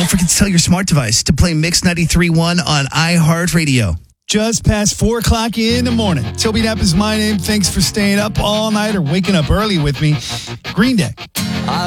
Don't forget to tell your smart device to play Mix 93.1 on iHeartRadio. Just past 4 o'clock in the morning. Toby Knapp is my name. Thanks for staying up all night or waking up early with me. Green Day.